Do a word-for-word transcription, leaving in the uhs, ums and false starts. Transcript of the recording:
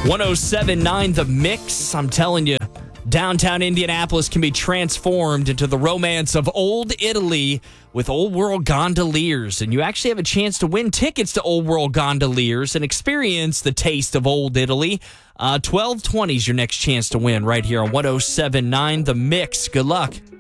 one oh seven point nine The Mix. I'm telling you, downtown Indianapolis can be transformed into the romance of Old Italy with Old World Gondoliers. And you actually have a chance to win tickets to Old World Gondoliers and experience the taste of Old Italy. Uh, twelve twenty is your next chance to win right here on one oh seven point nine The Mix. Good luck.